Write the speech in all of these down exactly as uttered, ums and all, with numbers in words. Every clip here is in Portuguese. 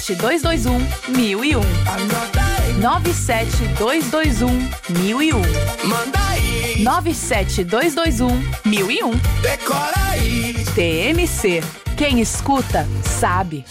sete dois dois um, mil e um. nove sete dois dois um, mil e um. Manda aí. nove sete dois dois um, mil e um. Decora aí. T M C. Quem escuta, sabe.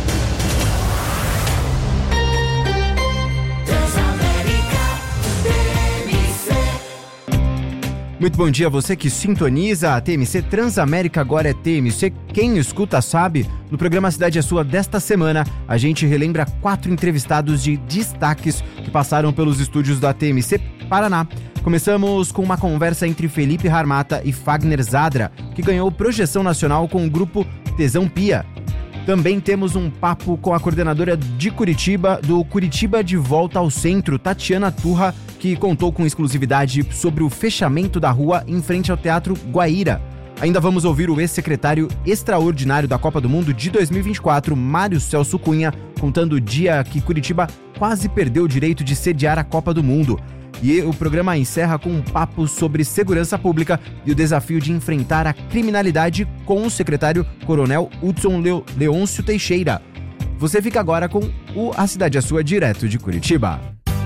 Muito bom dia a você que sintoniza a T M C Transamérica, agora é T M C Quem Escuta Sabe. No programa Cidade é Sua desta semana, a gente relembra quatro entrevistados de destaques que passaram pelos estúdios da T M C Paraná. Começamos com uma conversa entre Felipe Harmata e Fagner Zadra, que ganhou projeção nacional com o grupo Tesão Pia. Também temos um papo com a coordenadora de Curitiba, do Curitiba de Volta ao Centro, Tatiana Turra, que contou com exclusividade sobre o fechamento da rua em frente ao Teatro Guaíra. Ainda vamos ouvir o ex-secretário extraordinário da Copa do Mundo de dois mil e vinte e quatro, Mário Celso Cunha, contando o dia que Curitiba quase perdeu o direito de sediar a Copa do Mundo. E o programa encerra com um papo sobre segurança pública e o desafio de enfrentar a criminalidade com o secretário Coronel Hudson Leo, Leôncio Teixeira. Você fica agora com o A Cidade é Sua, direto de Curitiba.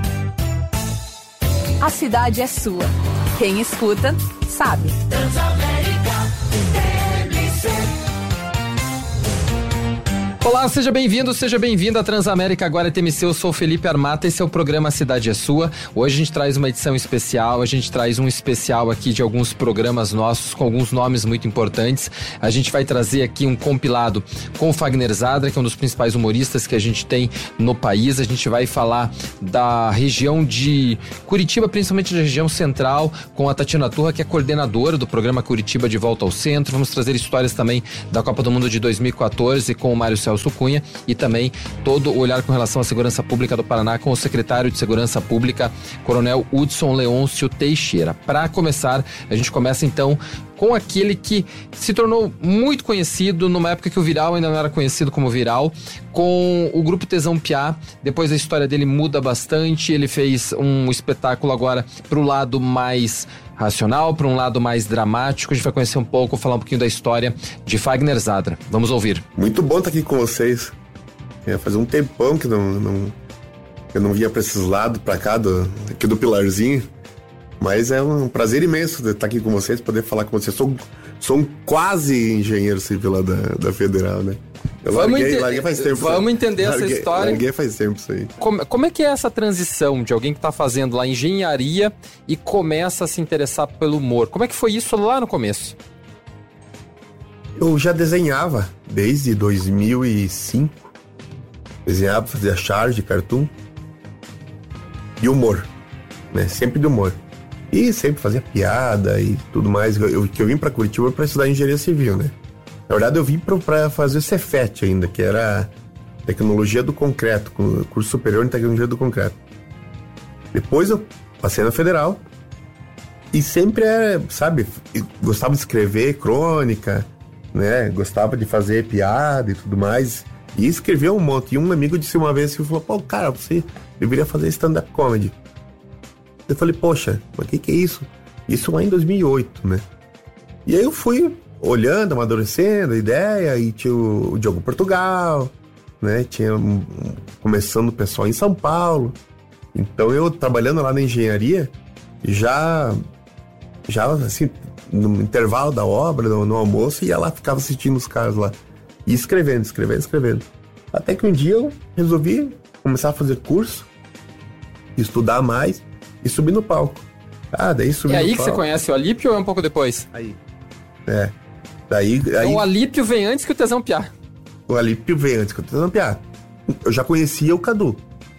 A cidade é sua. Quem escuta, sabe. Olá, seja bem-vindo, seja bem-vinda à Transamérica, agora é T M C, eu sou o Felipe Harmata, esse é o programa Cidade é Sua. Hoje a gente traz uma edição especial, a gente traz um especial aqui de alguns programas nossos com alguns nomes muito importantes. A gente vai trazer aqui um compilado com o Fagner Zadra, que é um dos principais humoristas que a gente tem no país. A gente vai falar da região de Curitiba, principalmente da região central, com a Tatiana Turra, que é coordenadora do programa Curitiba de Volta ao Centro. Vamos trazer histórias também da Copa do Mundo de dois mil e quatorze com o Mário Celso Cunha e também todo o olhar com relação à segurança pública do Paraná com o secretário de Segurança Pública, Coronel Hudson Leôncio Teixeira. Para começar, a gente começa então com aquele que se tornou muito conhecido numa época que o Viral ainda não era conhecido como Viral, com o grupo Tesão Pia. Depois a história dele muda bastante, ele fez um espetáculo agora pro lado mais racional, para um lado mais dramático. A gente vai conhecer um pouco, falar um pouquinho da história de Fagner Zadra. Vamos ouvir. Muito bom estar aqui com vocês. É, faz um tempão que não, não, eu não vinha para esses lados, para cá, do, aqui do Pilarzinho. Mas é um prazer imenso de estar aqui com vocês, poder falar com vocês. Sou, sou um quase engenheiro civil lá da, da Federal, né? Eu vamos larguei, ente- larguei faz tempo. Vamos entender larguei, essa história. Larguei faz tempo isso aí. Como, como é que é essa transição de alguém que está fazendo lá engenharia e começa a se interessar pelo humor? Como é que foi isso lá no começo? Eu já desenhava desde dois mil e cinco. Desenhava, fazia charge, cartoon. E humor, né? Sempre de humor. E sempre fazia piada e tudo mais. Eu, eu, que eu vim pra Curitiba pra estudar engenharia civil, né? Na verdade, eu vim pra, pra fazer o Cefet ainda, que era tecnologia do concreto, curso superior em tecnologia do concreto. Depois eu passei na Federal e sempre era, sabe, gostava de escrever crônica, né? Gostava de fazer piada e tudo mais. E escrevia um monte. E um amigo disse uma vez que falou: pô, cara, você deveria fazer stand-up comedy. Eu falei: poxa, mas o que, que é isso? Isso lá em dois mil e oito, né? E aí eu fui olhando, amadurecendo a ideia, e tinha o, o Diogo Portugal, né? Tinha um, um, começando o pessoal em São Paulo. Então eu, trabalhando lá na engenharia, já, já assim, no intervalo da obra, no, no almoço, ia lá, ficava assistindo os caras lá. E escrevendo, escrevendo, escrevendo. Até que um dia eu resolvi começar a fazer curso, estudar mais e subir no palco. Ah, daí subi É no aí que palco. você conhece o Alípio ou é um pouco depois? Aí. É. Daí, Então aí o Alípio vem antes que o Tesão Pia. o Alípio veio antes que eu tô piada. Eu já conhecia o Cadu.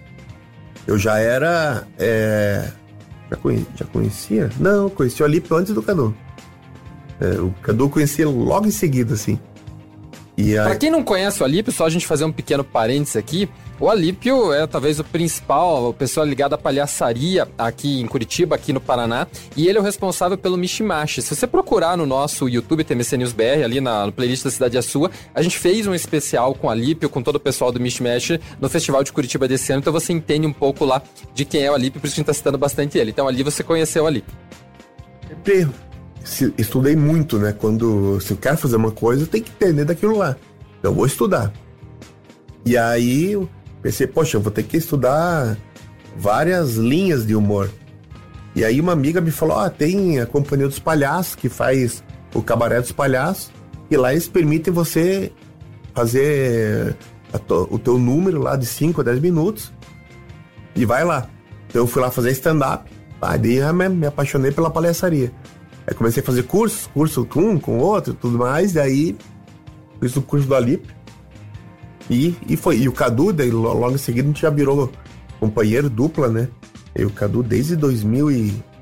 Eu já era. É... Já, conhe... já conhecia? Não, eu conhecia o Alípio antes do Cadu. É, o Cadu eu conhecia logo em seguida, assim. E aí... Pra quem não conhece o Alípio, só a gente fazer um pequeno parênteses aqui. O Alípio é talvez o principal, a pessoa ligada à palhaçaria aqui em Curitiba, aqui no Paraná, e ele é o responsável pelo Mishimash. Se você procurar no nosso YouTube, T M C News B R, ali na no playlist da Cidade é Sua, a gente fez um especial com o Alípio, com todo o pessoal do Mishimash no Festival de Curitiba desse ano, então você entende um pouco lá de quem é o Alípio, por isso que a gente tá citando bastante ele. Então ali você conheceu o Alípio. Sempre estudei muito, né? Quando se eu quero fazer uma coisa, eu tenho que entender daquilo lá. Eu vou estudar. E aí eu pensei, poxa, eu vou ter que estudar várias linhas de humor. E aí uma amiga me falou, ah, tem a Companhia dos Palhaços, que faz o Cabaré dos Palhaços, e lá eles permitem você fazer to, o teu número lá de cinco a dez minutos, e vai lá. Então eu fui lá fazer stand-up, aí eu me, me apaixonei pela palhaçaria. Aí comecei a fazer cursos, curso com um, com outro, tudo mais, e aí fiz o curso do Alípio, e, e foi. E o Cadu, daí logo em seguida a gente já virou companheiro dupla, né? E o Cadu desde dois mil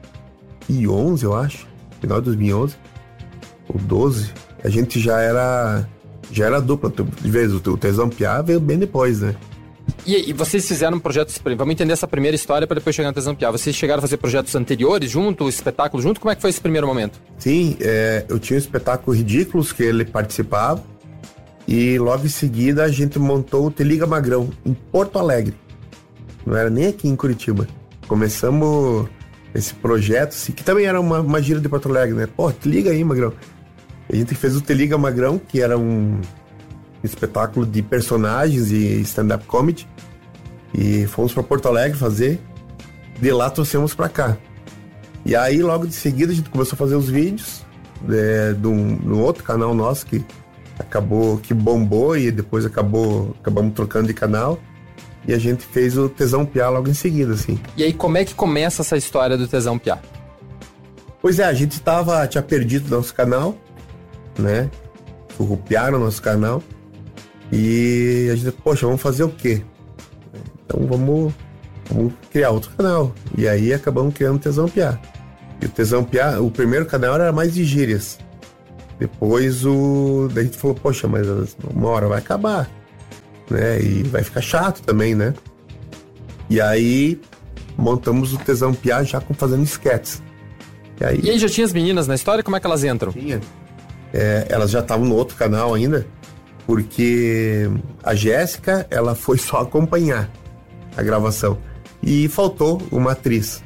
e onze, eu acho, final de dois mil e onze, ou doze, a gente já era, já era dupla, de vez o Tesão Piá veio bem depois, né? E, e vocês fizeram projetos, vamos entender essa primeira história para depois chegar no Tesão Piá. Vocês chegaram a fazer projetos anteriores junto, espetáculo junto? Como é que foi esse primeiro momento? Sim, é, eu tinha um espetáculo Ridículos que ele participava, e logo em seguida a gente montou o Te Liga Magrão, em Porto Alegre. Não era nem aqui em Curitiba. Começamos esse projeto, assim, que também era uma, uma gira de Porto Alegre, né? Pô, te liga aí, Magrão. A gente fez o Te Liga Magrão, que era um espetáculo de personagens e stand-up comedy. E fomos para Porto Alegre fazer. De lá trouxemos para cá. E aí, logo de seguida, a gente começou a fazer os vídeos é, de um, no outro canal nosso que acabou, que bombou, e depois acabou, acabamos trocando de canal. E a gente fez o Tesão Piá logo em seguida, assim. E aí, como é que começa essa história do Tesão Piá? Pois é, a gente tava, tinha perdido o nosso canal, né? Surrupiaram o nosso canal. E a gente, poxa, vamos fazer o quê? Então vamos, vamos criar outro canal. E aí acabamos criando o Tesão Piá. E o Tesão Piá, o primeiro canal era mais de gírias. Depois o... daí a gente falou, poxa, mas uma hora vai acabar, né? E vai ficar chato também, né? E aí montamos o Tesão Piá já com fazendo esquetes. E aí, e aí já tinha as meninas na história? Como é que elas entram? Tinha. É, elas já estavam no outro canal ainda, porque a Jéssica, ela foi só acompanhar a gravação. E faltou uma atriz.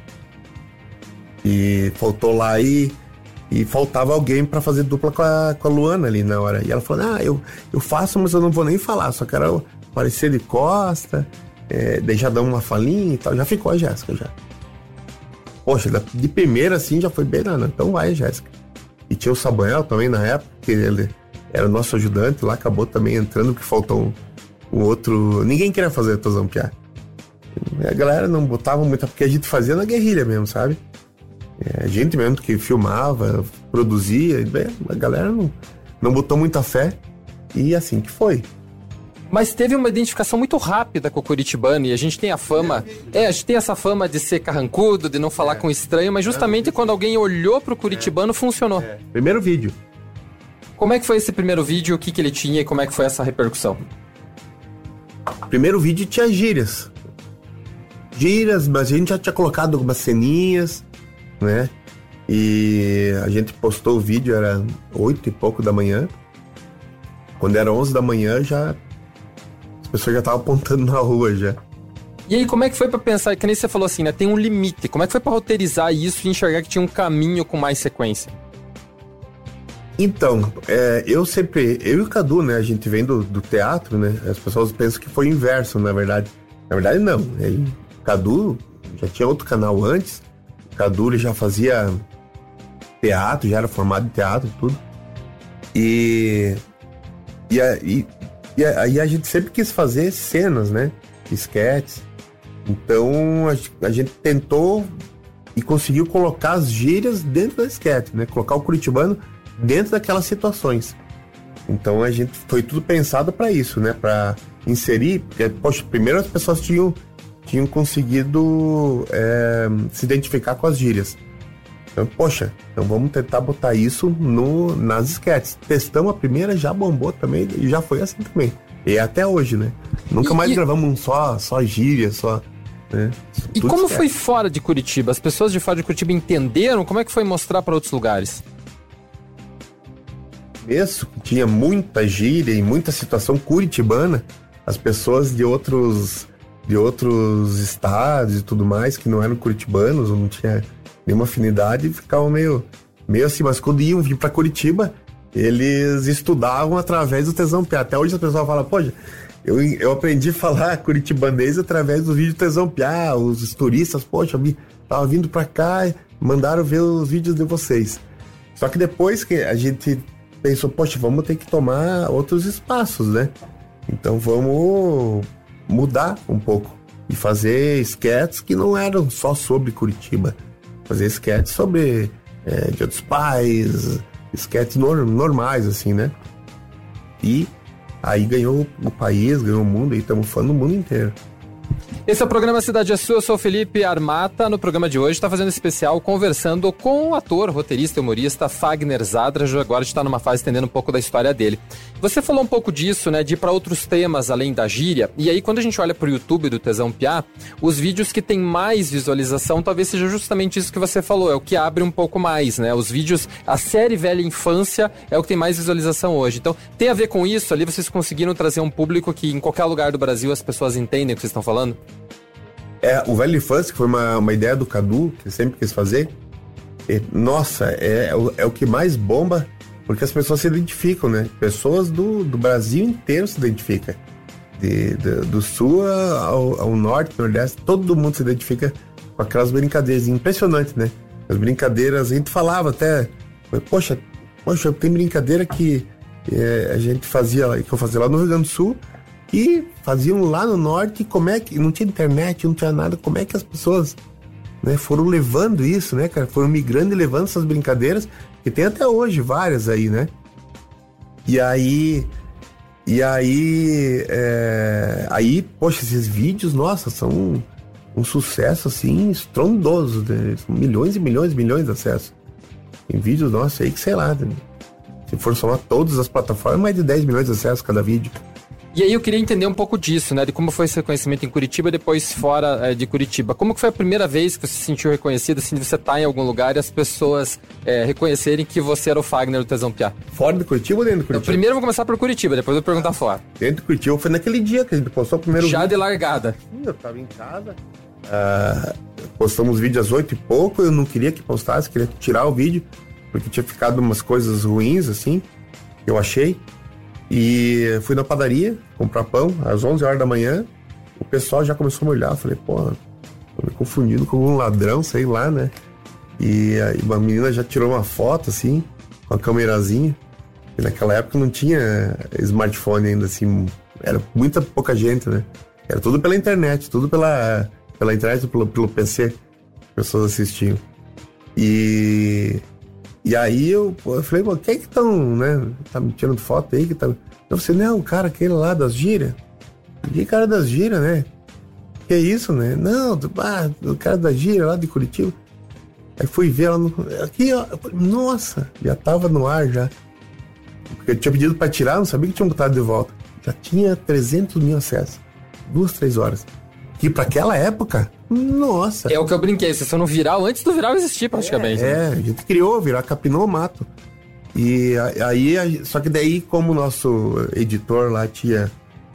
E faltou lá e, e faltava alguém pra fazer dupla com a, com a Luana ali na hora. E ela falou, ah, eu, eu faço, mas eu não vou nem falar, só quero aparecer de costa, é, daí já dá uma falinha e tal. Já ficou a Jéssica, já. Poxa, de primeira assim já foi bem, não, então vai, Jéssica. E tinha o Samuel também na época, que ele era o nosso ajudante lá, acabou também entrando, porque faltou um, um outro... Ninguém queria fazer Tesão Piá. A galera não botava muito, porque a gente fazia na guerrilha mesmo, sabe? É, a gente mesmo que filmava, produzia, bem, a galera não, não botou muita fé, e assim que foi. Mas teve uma identificação muito rápida com o curitibano, e a gente tem a fama... É, a gente tem essa fama de ser carrancudo, de não falar é. com estranho, mas justamente é. quando alguém olhou pro curitibano, é. funcionou. É. Primeiro vídeo. Como é que foi esse primeiro vídeo, o que que ele tinha e como é que foi essa repercussão? Primeiro vídeo tinha gírias. Gírias, mas a gente já tinha colocado algumas ceninhas, né? E a gente postou o vídeo, era oito e pouco da manhã. Quando era onze da manhã, já... as pessoas já estavam apontando na rua, já. E aí, como é que foi pra pensar, que nem você falou assim, né? Tem um limite. Como é que foi pra roteirizar isso e enxergar que tinha um caminho com mais sequência? Então, é, eu sempre... Eu e o Cadu, né? A gente vem do, do teatro, né? As pessoas pensam que foi o inverso, na verdade. Na verdade, não. Ele, o Cadu já tinha outro canal antes. O Cadu, ele já fazia teatro, já era formado em teatro e tudo. E... E, e, e aí a gente sempre quis fazer cenas, né? Esquetes. Então, a, a gente tentou e conseguiu colocar as gírias dentro da esquete, né? Colocar o curitibano dentro daquelas situações. Então a gente foi tudo pensado para isso, né? Para inserir, porque, poxa, primeiro as pessoas tinham, tinham conseguido é, se identificar com as gírias. Então, poxa, então vamos tentar botar isso no, nas esquetes. Testamos a primeira, já bombou também, e já foi assim também. E até hoje, né? Nunca e, mais e... gravamos um só, só gíria, só... Né? E Tudo como esquete. foi fora de Curitiba? As pessoas de fora de Curitiba entenderam? Como é que foi mostrar para outros lugares? Mesmo que tinha muita gíria e muita situação curitibana, as pessoas de outros, de outros estados e tudo mais, que não eram curitibanos, ou não tinha nenhuma afinidade, ficavam meio, meio assim, mas quando iam vir pra Curitiba, eles estudavam através do Tesão Piá. Até hoje as pessoas falam, pô, Eu, eu aprendi a falar curitibanês através do vídeo Tesão Piá. Os turistas, poxa, me, tava vindo pra cá, mandaram ver os vídeos de vocês. Só que depois que a gente pensou, poxa, vamos ter que tomar outros espaços, né? Então vamos mudar um pouco e fazer sketches que não eram só sobre Curitiba. Fazer sketches sobre é, Dia dos Pais, sketches nor- normais, assim, né? E aí ganhou o país, ganhou o mundo, e estamos falando do mundo inteiro. Esse é o programa Cidade é Sua, eu sou o Felipe Armata. No programa de hoje está fazendo especial conversando com o ator, roteirista e humorista Fagner Zadra. Agora a gente está numa fase entendendo um pouco da história dele. Você falou um pouco disso, né, de ir para outros temas além da gíria. E aí quando a gente olha para o YouTube do Tesão Piá, os vídeos que tem mais visualização talvez seja justamente isso que você falou, é o que abre um pouco mais, né? Os vídeos, a série Velha Infância é o que tem mais visualização hoje. Então tem a ver com isso, ali vocês conseguiram trazer um público que em qualquer lugar do Brasil as pessoas entendem o que vocês estão falando? É, o Velha Infância, que foi uma, uma ideia do Cadu, que ele sempre quis fazer. E, nossa, é, é, o, é o que mais bomba, porque as pessoas se identificam, né? Pessoas do, do Brasil inteiro se identificam. De, de, do sul ao, ao norte, nordeste, todo mundo se identifica com aquelas brincadeiras. Impressionante, né? As brincadeiras, a gente falava até, poxa, poxa, tem brincadeira que é, a gente fazia, que eu fazia lá no Rio Grande do Sul, e faziam lá no norte, como é que não tinha internet, não tinha nada, como é que as pessoas, né, foram levando isso, né, cara, foram migrando e levando essas brincadeiras, que tem até hoje várias aí, né, e aí, e aí, é, aí, poxa, esses vídeos, nossa, são um, um sucesso, assim, estrondoso, né? São milhões e milhões e milhões de acessos, tem vídeos, nossa, aí que sei lá, né? Se for somar todas as plataformas, mais de dez milhões de acessos cada vídeo. E aí eu queria entender um pouco disso, né? De como foi esse reconhecimento em Curitiba e depois fora é, de Curitiba. Como que foi a primeira vez que você se sentiu reconhecido, assim, de você estar em algum lugar e as pessoas é, reconhecerem que você era o Fagner do Tesão Piá? Fora de Curitiba ou dentro de Curitiba? Eu primeiro vou começar por Curitiba, depois eu vou perguntar fora. Dentro de Curitiba foi naquele dia que a gente postou o primeiro Já vídeo. de largada. Sim, eu tava em casa. Uh, postamos vídeo às oito e pouco, eu não queria que postasse, queria tirar o vídeo, porque tinha ficado umas coisas ruins, assim, eu achei. E fui na padaria comprar pão às onze horas da manhã. O pessoal já começou a me olhar. Eu falei, pô, tô me confundindo com um ladrão, sei lá, né? E aí uma menina já tirou uma foto, assim, com a câmerazinha. E naquela época não tinha smartphone ainda, assim. Era muita pouca gente, né? Era tudo pela internet, tudo pela, pela internet, pelo, pelo P C. As pessoas assistiam. E... E aí eu, eu falei, pô, quem é que estão, né? Tá me tirando foto aí? Que tá... Eu falei, não, o cara aquele lá das gírias. Que cara das gírias, né? Que é isso, né? Não, ah, o cara das gírias lá de Curitiba. Aí fui ver ela no... Aqui, ó. Nossa, já tava no ar já. Porque eu tinha pedido pra tirar, não sabia que tinha botado de volta. Já tinha trezentos mil acessos. Duas, três horas. E pra aquela época, nossa. É o que eu brinquei, se você não viral, antes do viral existir praticamente. É, é, a gente criou, virar capinou o mato. E aí, só que daí, como o nosso editor lá tinha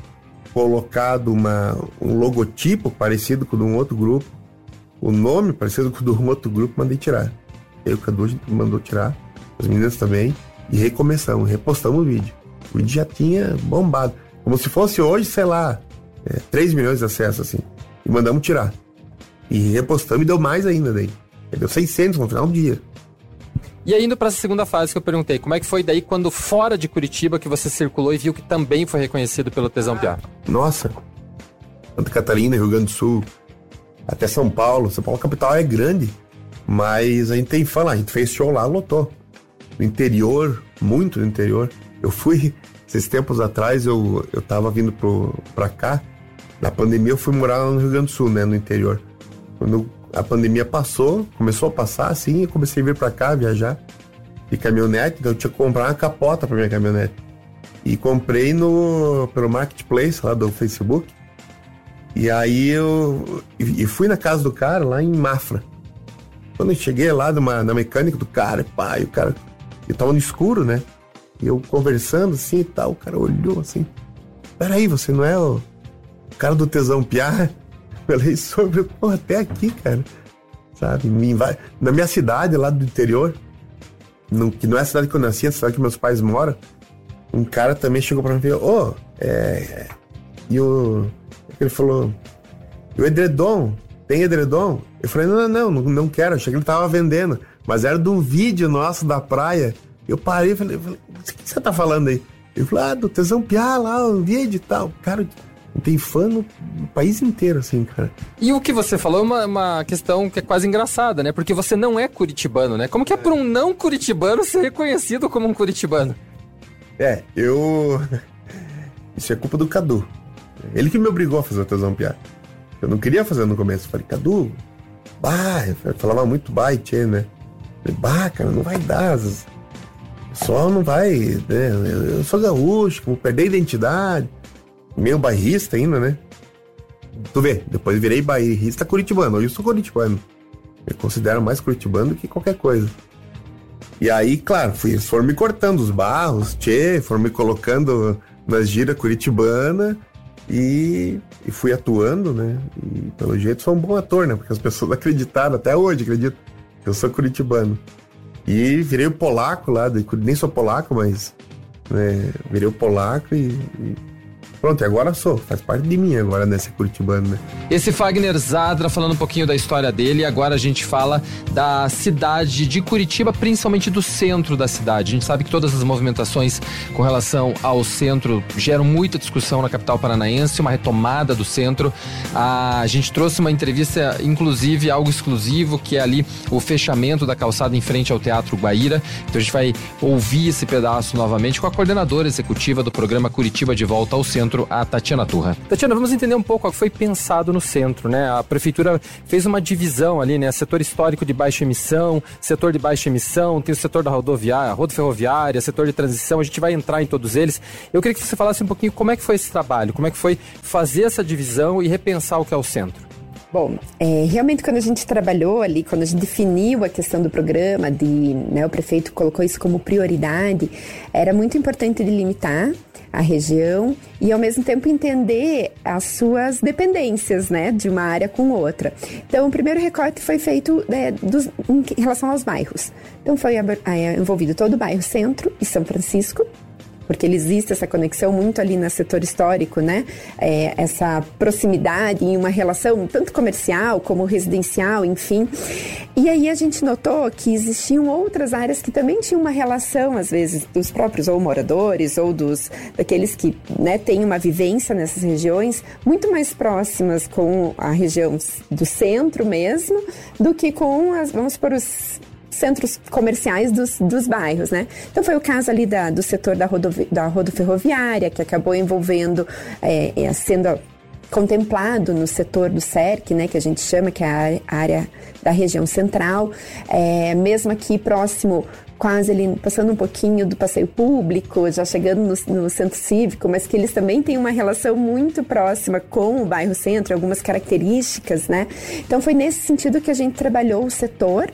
colocado uma, um logotipo parecido com o de um outro grupo, o nome parecido com o de um outro grupo, mandei tirar. Aí o Cadu mandou tirar, as meninas também, e recomeçamos, repostamos o vídeo. O vídeo já tinha bombado. Como se fosse hoje, sei lá, é, três milhões de acessos, assim. E mandamos tirar. E repostamos e deu mais ainda daí. Deu seiscentos no final do dia. E aí, indo para essa segunda fase que eu perguntei, como é que foi daí quando fora de Curitiba que você circulou e viu que também foi reconhecido pelo Tesão Piá? Nossa, Santa Catarina, Rio Grande do Sul, até São Paulo. São Paulo capital é grande, mas a gente tem fã lá, a gente fez show lá, lotou. No interior, muito no interior. Eu fui, esses tempos atrás, eu, eu tava vindo pro, pra cá. Na pandemia eu fui morar lá no Rio Grande do Sul, né, no interior. Quando a pandemia passou, começou a passar assim, eu comecei a vir pra cá, viajar de caminhonete, então eu tinha que comprar uma capota pra minha caminhonete. E comprei no, pelo Marketplace lá do Facebook. E aí eu e fui na casa do cara lá em Mafra. Quando eu cheguei lá numa, na mecânica do cara, pá, e o cara, eu tava no escuro, né? E eu conversando assim e tal, o cara olhou assim, peraí, você não é o cara do Tesão Piá? Falei sobre, pô, até aqui, cara, sabe, me inv... na minha cidade lá do interior, não, que não é a cidade que eu nasci, é a cidade que meus pais moram, um cara também chegou pra mim e falou, ô, oh, é... E o... ele falou, e o edredom? Tem edredom? Eu falei, não, não, não, não quero. Achei que ele tava vendendo. Mas era de um vídeo nosso da praia. Eu parei e falei, falei, o que você tá falando aí? Ele falou, ah, do Tesão Piá lá, o vídeo e tal. Cara, tem fã no, no país inteiro, assim, cara. E o que você falou é uma, uma questão que é quase engraçada, né? Porque você não é curitibano, né? Como que é para um não curitibano ser reconhecido como um curitibano? É, eu... Isso é culpa do Cadu. Ele que me obrigou a fazer o Tesão Piá. Eu não queria fazer no começo. Eu falei, Cadu, bah, eu falava muito bah e tchê, né? Eu falei, bah, cara, não vai dar. Só não vai, né? Eu sou gaúcho, vou perder a identidade. Meio bairrista ainda, né? Tu vê, depois virei bairrista curitibano. Hoje eu sou curitibano. Eu considero mais curitibano do que qualquer coisa. E aí, claro, fui, foram me cortando os barros, tchê, foram me colocando nas giras curitibanas e, e fui atuando, né? E pelo jeito sou um bom ator, né? Porque as pessoas acreditaram, até hoje acreditam, que eu sou curitibano. E virei o polaco lá, nem sou polaco, mas né, virei o polaco e... e pronto, e agora sou, faz parte de mim agora, né, ser curitibano, né? Esse Fagner Zadra falando um pouquinho da história dele, e agora a gente fala da cidade de Curitiba, principalmente do centro da cidade. A gente sabe que todas as movimentações com relação ao centro geram muita discussão na capital paranaense, uma retomada do centro. A gente trouxe uma entrevista, inclusive, algo exclusivo, que é ali o fechamento da calçada em frente ao Teatro Guaíra. Então a gente vai ouvir esse pedaço novamente com a coordenadora executiva do programa Curitiba de Volta ao Centro, a Tatiana Turra. Tatiana, vamos entender um pouco o que foi pensado no centro, né? A prefeitura fez uma divisão ali, né? Setor histórico de baixa emissão, setor de baixa emissão, tem o setor da rodoviária, rodoferroviária, setor de transição, a gente vai entrar em todos eles. Eu queria que você falasse um pouquinho como é que foi esse trabalho, como é que foi fazer essa divisão e repensar o que é o centro. Bom, é, realmente quando a gente trabalhou ali, quando a gente definiu a questão do programa, de, né, o prefeito colocou isso como prioridade, era muito importante delimitar a região e ao mesmo tempo entender as suas dependências, né, de uma área com outra. Então o primeiro recorte foi feito é, dos, em relação aos bairros. Então foi é, envolvido todo o bairro Centro e São Francisco, porque existe essa conexão muito ali no setor histórico, né? É, essa proximidade em uma relação tanto comercial como residencial, enfim. E aí a gente notou que existiam outras áreas que também tinham uma relação, às vezes, dos próprios ou moradores ou dos, daqueles que, né, têm uma vivência nessas regiões muito mais próximas com a região do centro mesmo do que com, as, vamos por os centros comerciais dos, dos bairros, né? Então foi o caso ali da, do setor da, rodovi, da rodoferroviária, que acabou envolvendo, é, é, sendo contemplado no setor do S E R C, né, que a gente chama, que é a área, a área da região central, é, mesmo aqui próximo, quase ali, passando um pouquinho do passeio público, já chegando no, no centro cívico, mas que eles também têm uma relação muito próxima com o bairro centro, algumas características, né? Então foi nesse sentido que a gente trabalhou o setor.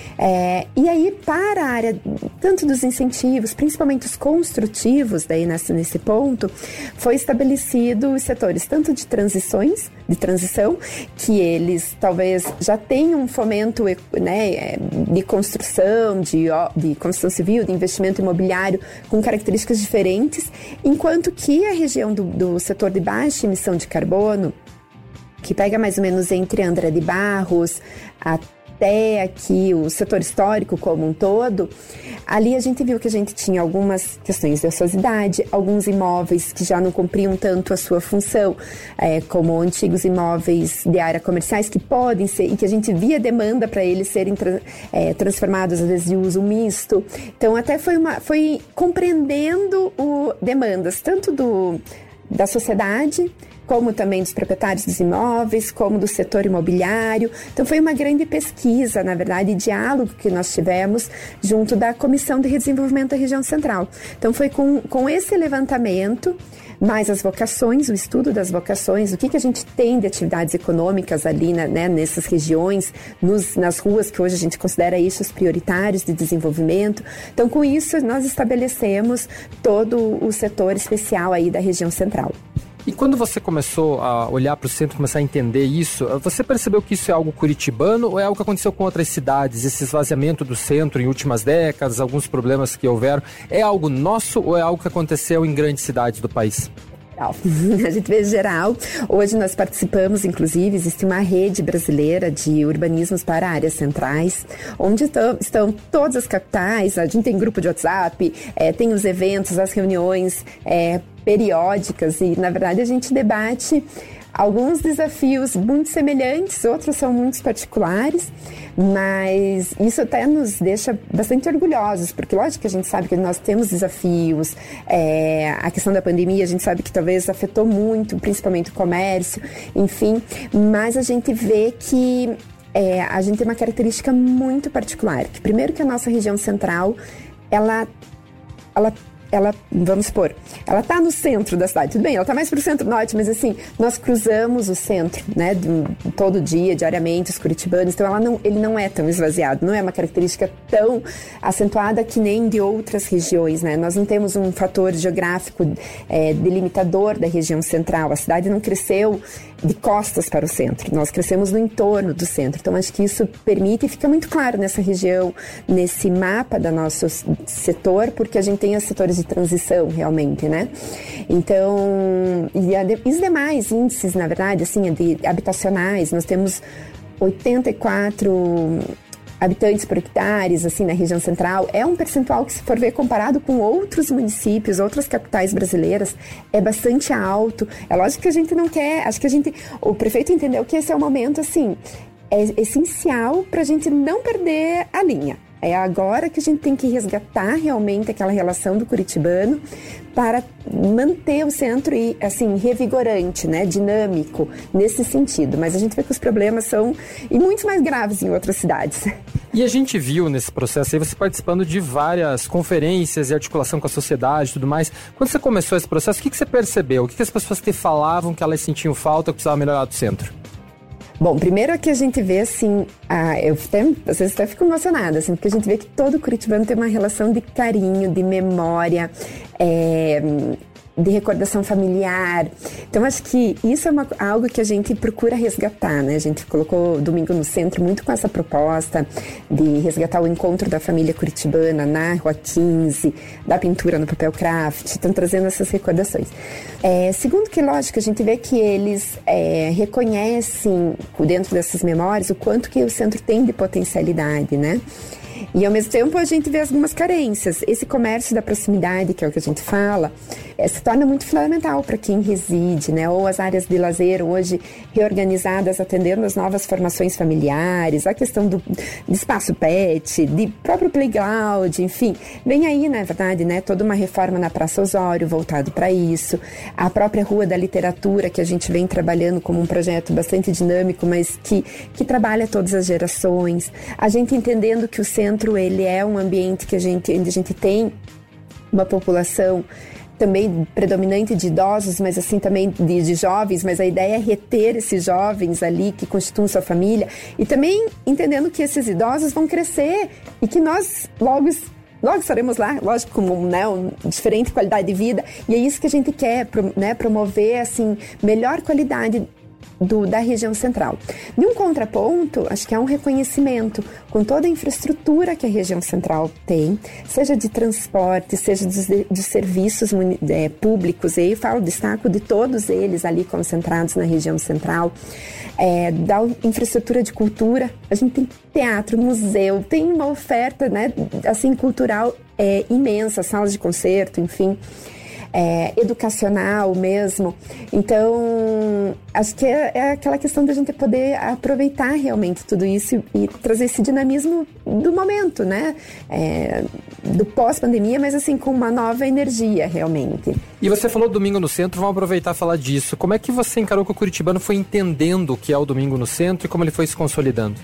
É, e aí, para a área tanto dos incentivos, principalmente os construtivos, daí nesse, nesse ponto, foi estabelecido os setores tanto de transições, de transição, que eles talvez já tenham um fomento, né, de construção, de, de construção civil, de investimento imobiliário com características diferentes, enquanto que a região do, do setor de baixa emissão de carbono, que pega mais ou menos entre André de Barros, a até aqui o setor histórico como um todo, ali a gente viu que a gente tinha algumas questões de ociosidade, alguns imóveis que já não cumpriam tanto a sua função, é, como antigos imóveis de área comerciais que podem ser, e que a gente via demanda para eles serem tra- é, transformados às vezes de uso misto. Então até foi, uma, foi compreendendo o, demandas tanto do, da sociedade, como também dos proprietários dos imóveis, como do setor imobiliário. Então foi uma grande pesquisa, na verdade, diálogo que nós tivemos junto da Comissão de Desenvolvimento da Região Central. Então foi com, com esse levantamento, mais as vocações, o estudo das vocações, o que, que a gente tem de atividades econômicas ali, né, nessas regiões, nos, nas ruas que hoje a gente considera eixos prioritários de desenvolvimento. Então com isso nós estabelecemos todo o setor especial aí da região central. E quando você começou a olhar para o centro, começar a entender isso, você percebeu que isso é algo curitibano ou é algo que aconteceu com outras cidades? Esse esvaziamento do centro em últimas décadas, alguns problemas que houveram, é algo nosso ou é algo que aconteceu em grandes cidades do país? A gente vê geral. Hoje nós participamos, inclusive, existe uma rede brasileira de urbanismos para áreas centrais, onde estão, estão todas as capitais. A gente tem grupo de WhatsApp, é, tem os eventos, as reuniões é, periódicas e, na verdade, a gente debate alguns desafios muito semelhantes, outros são muito particulares, mas isso até nos deixa bastante orgulhosos, porque lógico que a gente sabe que nós temos desafios, é, a questão da pandemia a gente sabe que talvez afetou muito, principalmente o comércio, enfim, mas a gente vê que é, a gente tem uma característica muito particular, que primeiro que a nossa região central, ela, ela ela, vamos supor, ela está no centro da cidade, tudo bem, ela está mais para o centro-norte, mas assim, nós cruzamos o centro, né, de, todo dia, diariamente, os curitibanos, então ela não, ele não é tão esvaziado, não é uma característica tão acentuada que nem de outras regiões, né, nós não temos um fator geográfico é, delimitador da região central, a cidade não cresceu de costas para o centro, nós crescemos no entorno do centro, então acho que isso permite e fica muito claro nessa região, nesse mapa do nosso setor, porque a gente tem os setores de transição realmente, né? Então, e, a, e os demais índices, na verdade, assim, de habitacionais, nós temos oitenta e quatro habitantes por hectares, assim, na região central, é um percentual que, se for ver comparado com outros municípios, outras capitais brasileiras, é bastante alto. É lógico que a gente não quer, acho que a gente, o prefeito entendeu que esse é o momento, assim, é essencial para a gente não perder a linha. É agora que a gente tem que resgatar realmente aquela relação do curitibano para manter o centro e, assim, revigorante, né, dinâmico nesse sentido. Mas a gente vê que os problemas são e muito mais graves em outras cidades. E a gente viu nesse processo aí você participando de várias conferências e articulação com a sociedade e tudo mais. Quando você começou esse processo, o que, que você percebeu? O que, que as pessoas te falavam que elas sentiam falta, que precisava melhorar do centro? Bom, primeiro aqui a gente vê, assim, a, eu até, às vezes até fico emocionada, assim, porque a gente vê que todo curitibano tem uma relação de carinho, de memória, é, de recordação familiar. Então, acho que isso é uma, algo que a gente procura resgatar, né? A gente colocou Domingo no Centro muito com essa proposta de resgatar o encontro da família curitibana na Rua quinze, da pintura no papel craft, estão trazendo essas recordações. É, segundo que, lógico, a gente vê que eles é, reconhecem, dentro dessas memórias, o quanto que o centro tem de potencialidade, né? E, ao mesmo tempo, a gente vê algumas carências. Esse comércio da proximidade, que é o que a gente fala, é, se torna muito fundamental para quem reside, né? Ou as áreas de lazer hoje reorganizadas, atendendo as novas formações familiares, a questão do, do espaço pet, de próprio playground, enfim. Vem aí, na verdade, né? Toda uma reforma na Praça Osório voltado para isso. A própria Rua da Literatura, que a gente vem trabalhando como um projeto bastante dinâmico, mas que, que trabalha todas as gerações. A gente entendendo que o centro ele é um ambiente que a gente, onde a gente tem uma população também predominante de idosos, mas assim também de, de jovens, mas a ideia é reter esses jovens ali que constituem sua família e também entendendo que esses idosos vão crescer e que nós logo Logo estaremos lá, lógico, com, né, uma diferente qualidade de vida, e é isso que a gente quer, né, promover assim, melhor qualidade Do, da região central. De um contraponto, acho que é um reconhecimento com toda a infraestrutura que a região central tem, seja de transporte, seja dos, dos serviços é, públicos, e aí eu falo, destaco de todos eles ali concentrados na região central, é, da infraestrutura de cultura, a gente tem teatro, museu, tem uma oferta, né, assim, cultural é, imensa, salas de concerto, enfim, É, educacional mesmo. Então, acho que é, é aquela questão da gente poder aproveitar realmente tudo isso e, e trazer esse dinamismo do momento, né? É, do pós-pandemia, mas assim, com uma nova energia realmente. E você falou Domingo no Centro, vamos aproveitar e falar disso. Como é que você encarou que o curitibano foi entendendo o que é o Domingo no Centro e como ele foi se consolidando?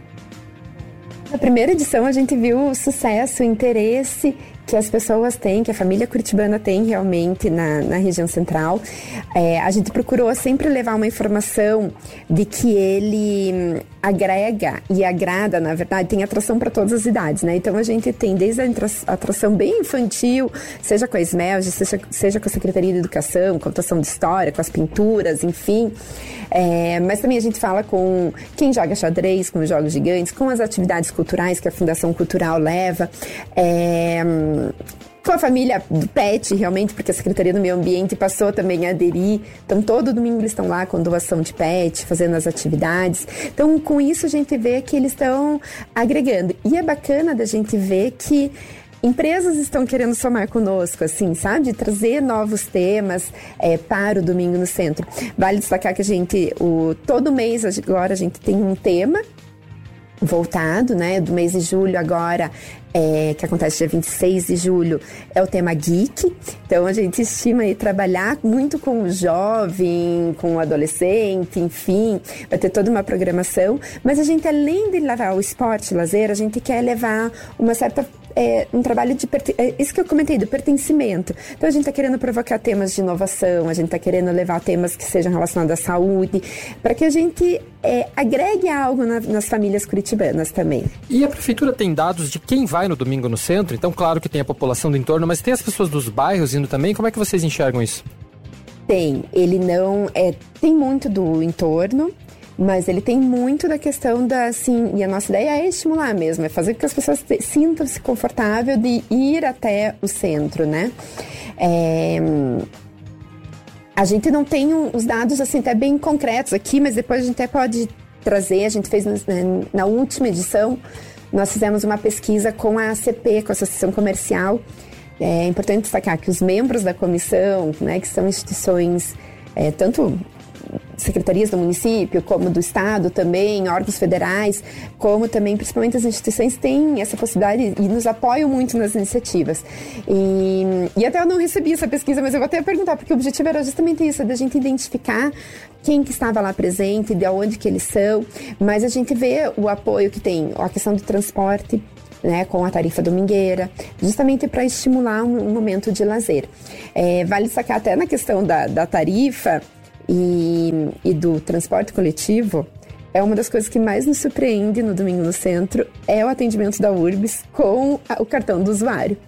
Na primeira edição a gente viu o sucesso, o interesse que as pessoas têm, que a família curitibana tem realmente na, na região central. É, a gente procurou sempre levar uma informação de que ele agrega e agrada, na verdade, tem atração para todas as idades, né? Então a gente tem desde a atração bem infantil, seja com a SMELG, seja, seja com a Secretaria de Educação, contação de história, com as pinturas, enfim. É, mas também a gente fala com quem joga xadrez, com os jogos gigantes, com as atividades culturais que a Fundação Cultural leva. É, com a família do pet, realmente, porque a Secretaria do Meio Ambiente passou também a aderir. Então, todo domingo eles estão lá com doação de pet, fazendo as atividades. Então, com isso, a gente vê que eles estão agregando. E é bacana da gente ver que empresas estão querendo somar conosco, assim, sabe? Trazer novos temas é, para o Domingo no Centro. Vale destacar que a gente, o, todo mês agora, a gente tem um tema voltado, né, do mês de julho agora, é, que acontece dia vinte e seis de julho, é o tema geek. Então a gente estima aí trabalhar muito com o jovem, com o adolescente, enfim, vai ter toda uma programação, mas a gente, além de levar o esporte, o lazer, a gente quer levar uma certa É um trabalho de... É isso que eu comentei, do pertencimento. Então, a gente está querendo provocar temas de inovação, a gente está querendo levar temas que sejam relacionados à saúde, para que a gente é, agregue algo na, nas famílias curitibanas também. E a Prefeitura tem dados de quem vai no Domingo no Centro? Então, claro que tem a população do entorno, mas tem as pessoas dos bairros indo também? Como é que vocês enxergam isso? Tem. Ele não... É, tem muito do entorno, mas ele tem muito da questão da, assim, e a nossa ideia é estimular mesmo, é fazer com que as pessoas te, sintam-se confortável de ir até o centro, né? É, a gente não tem um, os dados, assim, até bem concretos aqui, mas depois a gente até pode trazer, a gente fez na, na última edição, nós fizemos uma pesquisa com a A C P, com a Associação Comercial. É importante destacar que os membros da comissão, né, que são instituições, é, tanto secretarias do município, como do estado também, órgãos federais, como também, principalmente as instituições, têm essa possibilidade e nos apoiam muito nas iniciativas. E, e até eu não recebi essa pesquisa, mas eu vou até perguntar, porque o objetivo era justamente isso, da gente identificar quem que estava lá presente, de onde que eles são, mas a gente vê o apoio que tem, a questão do transporte, né, com a tarifa domingueira, justamente para estimular um, um momento de lazer. É, vale destacar até na questão da, da tarifa, E, e do transporte coletivo, é uma das coisas que mais nos surpreende no Domingo no Centro, é o atendimento da Urbis com a, o cartão do usuário.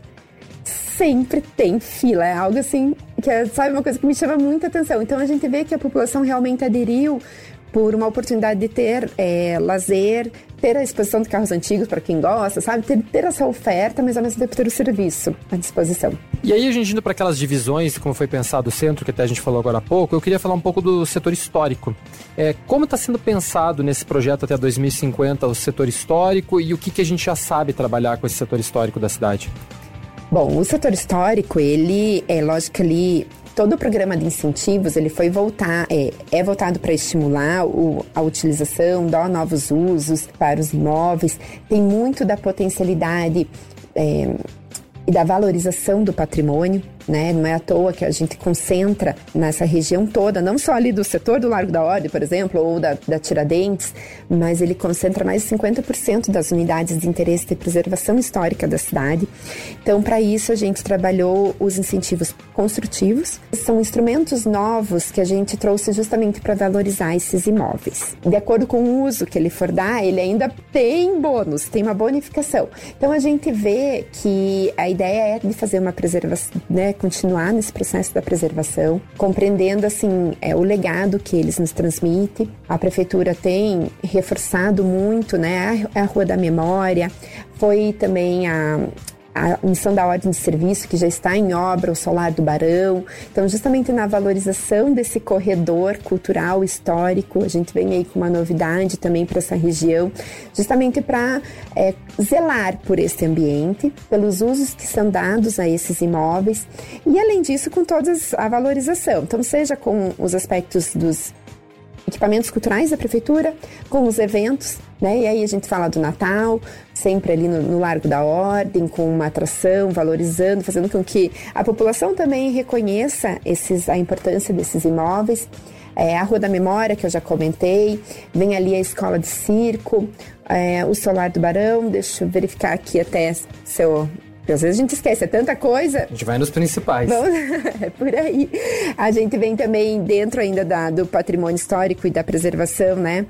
Sempre tem fila, é algo assim, que é, sabe, uma coisa que me chama muita atenção. Então a gente vê que a população realmente aderiu por uma oportunidade de ter é, lazer, ter a exposição de carros antigos para quem gosta, sabe? Ter, ter essa oferta, mas ao mesmo tempo ter o serviço à disposição. E aí, a gente indo para aquelas divisões, como foi pensado o centro, que até a gente falou agora há pouco, eu queria falar um pouco do setor histórico. É, como está sendo pensado nesse projeto até dois mil e cinquenta o setor histórico e o que, que a gente já sabe trabalhar com esse setor histórico da cidade? Bom, o setor histórico, ele é lógico que ali... Todo o programa de incentivos, ele foi voltar, é, é voltado para estimular o, a utilização, dar novos usos para os imóveis. Tem muito da potencialidade é, e da valorização do patrimônio, né? Não é à toa que a gente concentra nessa região toda, não só ali do setor do Largo da Ordem, por exemplo, ou da, da Tiradentes, mas ele concentra mais de cinquenta por cento das unidades de interesse de preservação histórica da cidade. Então, para isso, a gente trabalhou os incentivos construtivos. São instrumentos novos que a gente trouxe justamente para valorizar esses imóveis. De acordo com o uso que ele for dar, ele ainda tem bônus, tem uma bonificação. Então, a gente vê que a ideia é de fazer uma preservação, né, continuar nesse processo da preservação, compreendendo assim é, o legado que eles nos transmitem. A prefeitura tem reforçado muito, né, a, a Rua da Memória, foi também a a missão da ordem de serviço, que já está em obra, o Solar do Barão. Então, justamente na valorização desse corredor cultural, histórico, a gente vem aí com uma novidade também para essa região, justamente para é, zelar por esse ambiente, pelos usos que são dados a esses imóveis e, além disso, com toda a valorização. Então, seja com os aspectos dos equipamentos culturais da prefeitura, com os eventos, né? E aí a gente fala do Natal, sempre ali no, no Largo da Ordem, com uma atração, valorizando, fazendo com que a população também reconheça esses, a importância desses imóveis. É, a Rua da Memória, que eu já comentei, vem ali a Escola de Circo, é, o Solar do Barão, deixa eu verificar aqui até se eu... Às vezes a gente esquece, é tanta coisa. A gente vai nos principais. Vamos, é por aí. A gente vem também dentro ainda da, do patrimônio histórico e da preservação, né?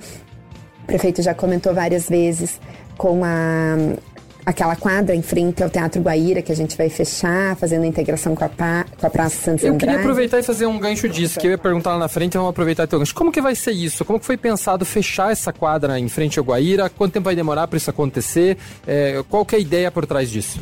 O prefeito já comentou várias vezes com a, aquela quadra em frente ao Teatro Guaíra, que a gente vai fechar, fazendo a integração com a, pa, com a Praça Santos Andrade. Eu queria aproveitar e fazer um gancho disso, que eu ia perguntar lá na frente, vamos aproveitar teu gancho. Como que vai ser isso? Como que foi pensado fechar essa quadra em frente ao Guaíra? Quanto tempo vai demorar para isso acontecer? É, qual que é a ideia por trás disso?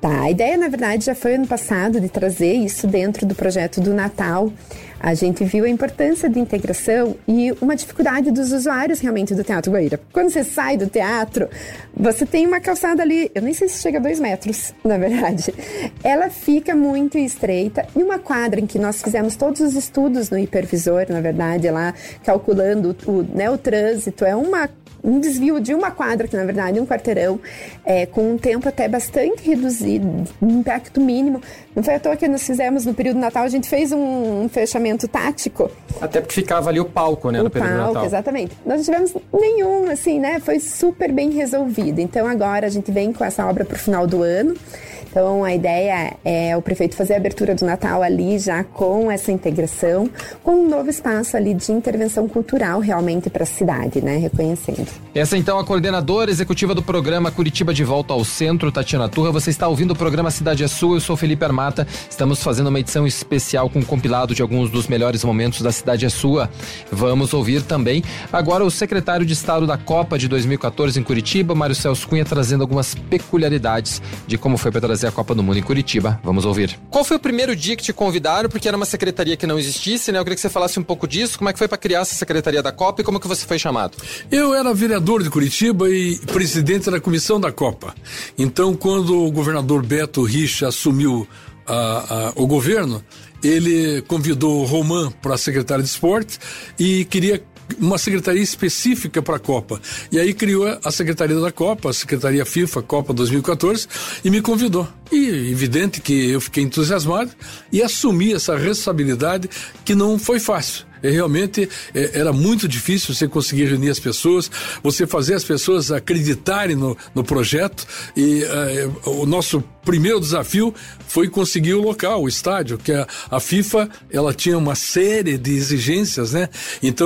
Tá, a ideia, na verdade, já foi ano passado de trazer isso dentro do projeto do Natal. A gente viu a importância de integração e uma dificuldade dos usuários realmente do Teatro Guaíra. Quando você sai do teatro, você tem uma calçada ali, eu nem sei se chega a dois metros, na verdade. Ela fica muito estreita e uma quadra em que nós fizemos todos os estudos no hipervisor, na verdade, lá calculando o, né, o trânsito, é uma um desvio de uma quadra, que na verdade é um quarteirão, é, com um tempo até bastante reduzido, um impacto mínimo. Não foi à toa que nós fizemos no período do Natal, a gente fez um, um fechamento tático. Até porque ficava ali o palco, né, o no período palco, do Natal. Exatamente. Nós não tivemos nenhum, assim, né, foi super bem resolvido. Então agora a gente vem com essa obra para o final do ano. Então, a ideia é o prefeito fazer a abertura do Natal ali já com essa integração, com um novo espaço ali de intervenção cultural realmente para a cidade, né? Reconhecendo. Essa então a coordenadora executiva do programa Curitiba de Volta ao Centro, Tatiana Turra. Você está ouvindo o programa Cidade é Sua, eu sou Felipe Armata. Estamos fazendo uma edição especial com um compilado de alguns dos melhores momentos da Cidade é Sua. Vamos ouvir também agora o secretário de Estado da Copa de dois mil e quatorze em Curitiba, Mário Celso Cunha, trazendo algumas peculiaridades de como foi para trazer a Copa do Mundo em Curitiba. Vamos ouvir. Qual foi o primeiro dia que te convidaram? Porque era uma secretaria que não existisse, né? Eu queria que você falasse um pouco disso. Como é que foi para criar essa secretaria da Copa e como que você foi chamado? Eu era vereador de Curitiba e presidente da comissão da Copa. Então, quando o governador Beto Richa assumiu a, a, o governo, ele convidou o Roman para a secretária de esporte e queria uma secretaria específica para a Copa. E aí criou a Secretaria da Copa, a Secretaria FIFA Copa dois mil e quatorze, e me convidou. E evidente que eu fiquei entusiasmado e assumi essa responsabilidade que não foi fácil. É, realmente é, era muito difícil você conseguir reunir as pessoas, você fazer as pessoas acreditarem no, no projeto e é, o nosso primeiro desafio foi conseguir o local, o estádio, que a, a FIFA ela tinha uma série de exigências, né? Então